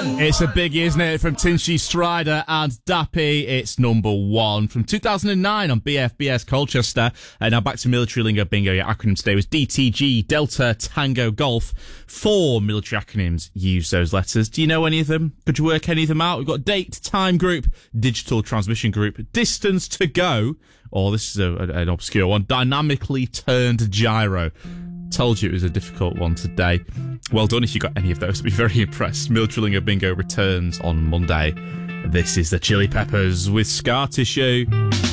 one! It's a biggie, isn't it? From Tinchy Strider and Dappy. It's number one from 2009 on BFBS Colchester. And now back to military lingo bingo. Your acronym today was DTG, Delta, Tango, Golf. 4 military acronyms use those letters. Do you know any of them? Could you work any of them out? We've got date, time group, digital transmission group, distance to go, or this is an obscure one, dynamically turned gyro. Told you it was a difficult one today. Well done if you got any of those. I'd be very impressed. Military Lingo Bingo returns on Monday. This is the Chili Peppers with Scar Tissue.